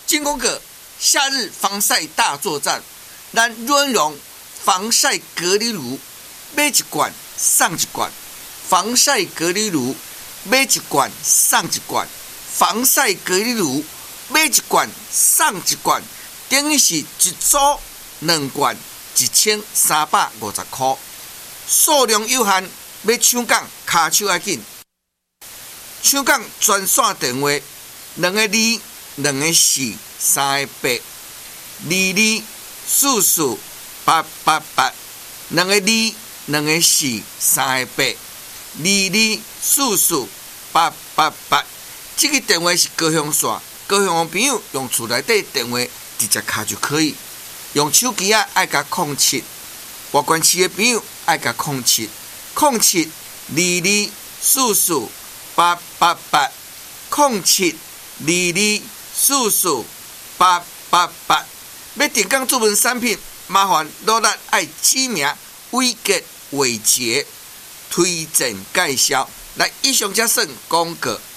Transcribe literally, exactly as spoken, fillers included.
金工葛夏日防晒大作战，咱润荣防晒隔离乳买一罐送一罐，防晒隔离乳买一罐送一罐，防晒隔离乳买一罐送一罐，等于是一组两罐，一千三百五十块。数量有限，要抢讲卡手要紧。抢讲专线电话：两个二，两个四，三个八，二二四四八八八，两个二，两个四，三个八，二二四四八八八。这个电话是高雄线，高雄的朋友用厝内底电话直接卡就可以。用手机啊，爱加零七，外县市的朋友爱加零七，零七二二四四八八八，零七二二四四八八八。要点讲注文产品，麻烦罗咱爱指名伟杰、伟杰推荐介绍。来，以上才算广告。